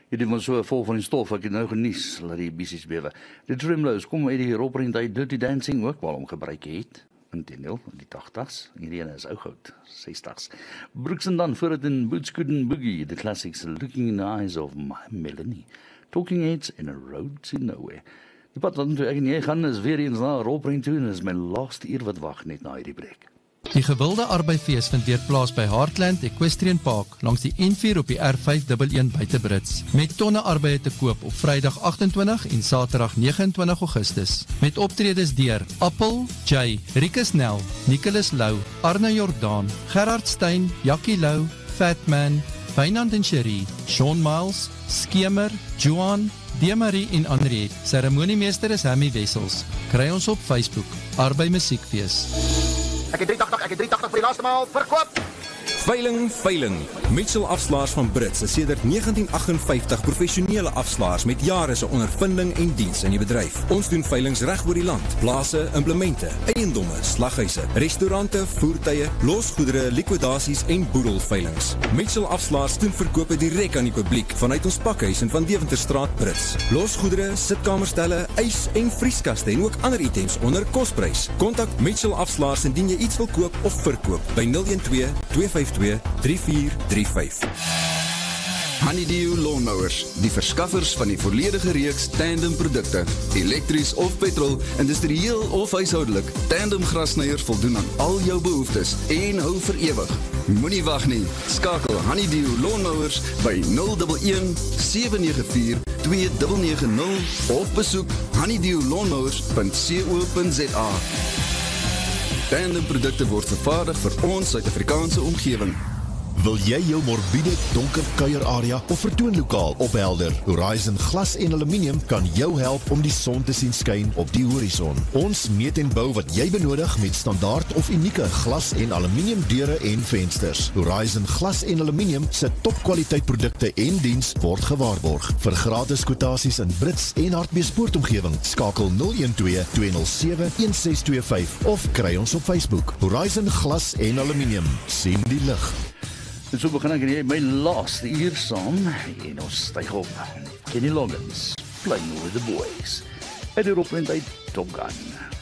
Dit was so vol van die stof, ek het nou genies, laat die bissies bewe. Die Tremlows kom uit die roprent uit Dirty Dancing ook, waarom gebruik het. Inteendeel, die 80s, hierdie ene is ou goud, 60s. Brooks en dan voor het in Boots Couldn't Boogie, the classics Looking in the Eyes of My Melanie, Talking Heads in a Road to Nowhere. Die pad wat ek en jy gaan is weer eens na roprent toe, en is my laaste uur wat wag net na hierdie breek. Die gewilde arbeidsfees vind weer plaas by Heartland Equestrian Park langs die N4 op die R511 buite Brits. Met tonne arbeide te koop op Vrydag 28 en Saterdag 29 Augustus. Met optredes deur Appel, Jay, Rikus Nel, Nicholas Lou, Arne Jordaan, Gerard Stein, Jackie Lou, Fatman, Wynand en Cherie, Sean Miles, Skemer, Johan, Demarie en André. Seremoniemeester is Hammy Wessels. Kry ons op Facebook. Arbei Musiekfees. Ek het 380 vir die laaste maal verkoop. Veiling. Mitchell Afslaers van Brits is sedert 1958 professionele afslaers met jare se ondervinding en diens in die bedryf. Ons doen veilings reg oor die land. Plase, implemente, eiendomme, slaghuise, restaurante, voertuie, losgoedere, likwidasies en boedelveilings. Mitchell Afslaers doen verkope direk aan die publiek vanuit ons pakhuis in Van Deventerstraat Brits. Losgoedere, sitkamerstelle, ys en vrieskaste en ook ander items onder kosprys. Kontak Mitchell Afslaers indien jy iets wil koop of verkoop by 012 252 3435. Honeydew Lawnmowers, die verskaffers van die volledige reeks tandem produkte, elektries of petrol, industrieel of huishoudelik. Tandem grassnyers voldoen aan al jou behoeftes en hou vir ewig. Moenie wag nie, skakel Honeydew Lawnmowers by 011 794 2990 of besoek honeydewlawnmowers.co.za. Tandem produkte word vervaardig vir ons Suid-Afrikaanse omgewing. Wil jy jou morbiede, donker kuierarea of vertoonlokaal ophelder? Horizon Glas en Aluminium kan jou help om die son te sien skyn op die horison. Ons meet en bou wat jy benodig met standaard of unieke glas en aluminium deure en vensters. Horizon Glas en Aluminium se topkwaliteit produkte en diens word gewaarborg. Vir gratis kwotasies in Brits en Hartbeespoortomgewing, skakel 012 207 1625 of kry ons op Facebook. Horizon Glas en Aluminium, sien die lig. En so begin ek en jy my laaste uur saam en ons styg op. Kenny Loggins, Playing with the Boys. Uit die roepend uit Top Gun.